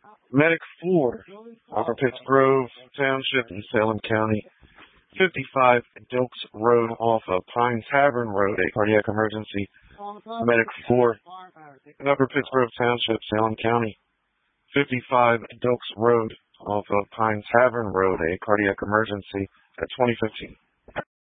Medic 4, Upper Pitts Grove Township in Salem County. 55 Dilks Road off of Pine Tavern Road, a cardiac emergency. Medic 4, in Upper Pitts Grove Township, Salem County. 55 Dilks Road off of Pine Tavern Road, a cardiac emergency at 2015.